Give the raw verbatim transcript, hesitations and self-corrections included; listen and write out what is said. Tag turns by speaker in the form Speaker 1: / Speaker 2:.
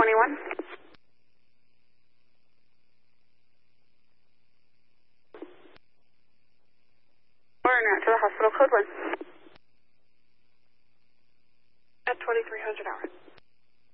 Speaker 1: twenty-one. Order out to the hospital, code one. At twenty-three hundred hours.